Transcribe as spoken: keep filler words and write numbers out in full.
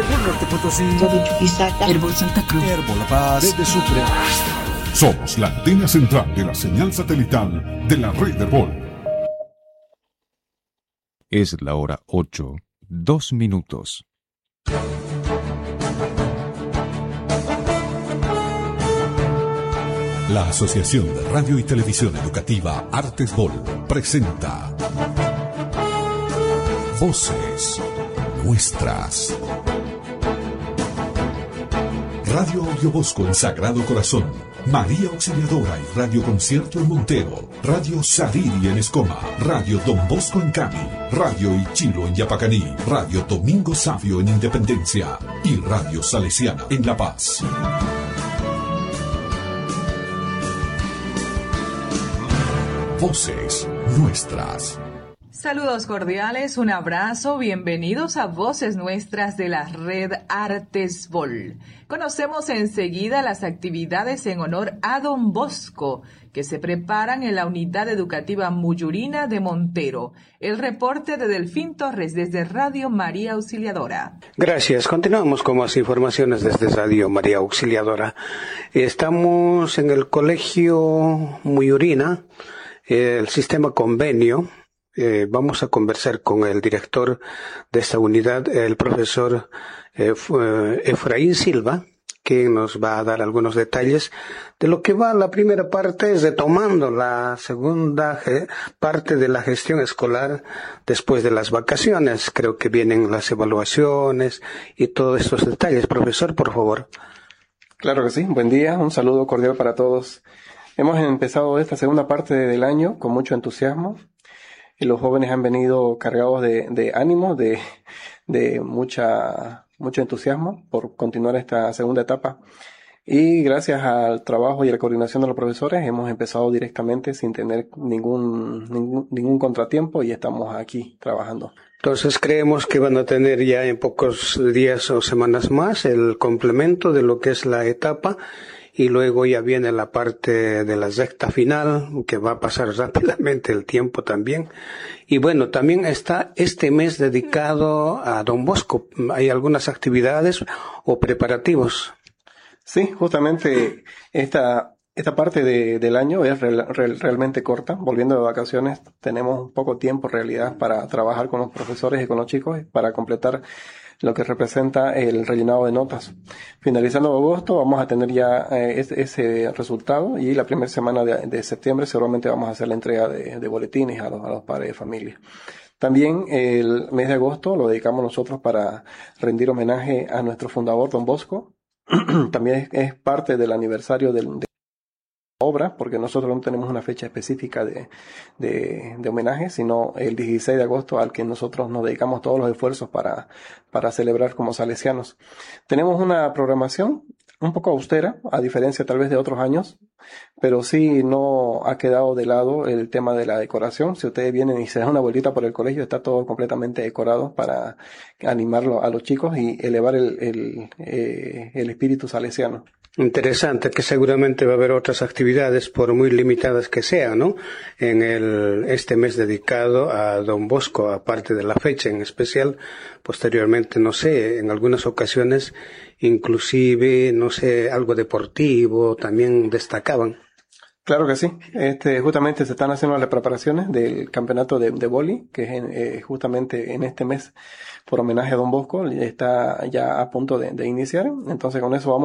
Herbol Norte Potosí, Herbol Santa Cruz, Herbol La Paz, de Sucre. Somos la antena central de la señal satelital de la red Herbol. Es la hora ocho, dos minutos. La Asociación de Radio y Televisión Educativa Artesbol presenta Voces Nuestras. Radio Audio Bosco en Sagrado Corazón, María Auxiliadora y Radio Concierto en Montero, Radio Sariri en Escoma, Radio Don Bosco en Cami, Radio Ichilo en Yapacaní, Radio Domingo Sabio en Independencia y Radio Salesiana en La Paz. Voces Nuestras. Saludos cordiales, un abrazo, bienvenidos a Voces Nuestras de la Red Artesbol. Conocemos enseguida las actividades en honor a Don Bosco que se preparan en la Unidad Educativa Muyurina de Montero. El reporte de Delfín Torres desde Radio María Auxiliadora. Gracias. Continuamos con más informaciones desde Radio María Auxiliadora. Estamos en el Colegio Muyurina, el sistema convenio. Eh, vamos a conversar con el director de esta unidad, el profesor eh, Efraín Silva, que nos va a dar algunos detalles de lo que va. La primera parte es retomando la segunda parte de la gestión escolar después de las vacaciones. Creo que vienen las evaluaciones y todos estos detalles. Profesor, por favor. Claro que sí. Buen día. Un saludo cordial para todos. Hemos empezado esta segunda parte del año con mucho entusiasmo. Y los jóvenes han venido cargados de, de ánimo, de, de mucha, mucho entusiasmo por continuar esta segunda etapa. Y gracias al trabajo y a la coordinación de los profesores hemos empezado directamente sin tener ningún, ningún, ningún contratiempo y estamos aquí trabajando. Entonces creemos que van a tener ya en pocos días o semanas más el complemento de lo que es la etapa. Y luego ya viene la parte de la recta final, que va a pasar rápidamente el tiempo también. Y bueno, también está este mes dedicado a Don Bosco. ¿Hay algunas actividades o preparativos? Sí, justamente esta, esta parte de, del año es real, real, realmente corta. Volviendo de vacaciones, tenemos poco tiempo en realidad para trabajar con los profesores y con los chicos para completar lo que representa el rellenado de notas. Finalizando agosto vamos a tener ya eh, ese, ese resultado y la primera semana de, de septiembre seguramente vamos a hacer la entrega de, de boletines a los, a los padres de familia. También el mes de agosto lo dedicamos nosotros para rendir homenaje a nuestro fundador, Don Bosco. También es, es parte del aniversario del, de obra, porque nosotros no tenemos una fecha específica de, de, de homenaje, sino el dieciséis de agosto al que nosotros nos dedicamos todos los esfuerzos para, para celebrar como salesianos. Tenemos una programación un poco austera, a diferencia tal vez de otros años, pero sí no ha quedado de lado el tema de la decoración. Si ustedes vienen y se dan una vueltita por el colegio, está todo completamente decorado para animarlo a los chicos y elevar el, el, eh, el espíritu salesiano. Interesante, que seguramente va a haber otras actividades, por muy limitadas que sean, ¿no? En el, este mes dedicado a Don Bosco, aparte de la fecha en especial, posteriormente, no sé, en algunas ocasiones, inclusive, no sé, algo deportivo, también destacaban. Claro que sí. Este, justamente se están haciendo las preparaciones del campeonato de, de vóley, que es en, eh, justamente en este mes, por homenaje a Don Bosco, está ya a punto de, de iniciar. Entonces con eso vamos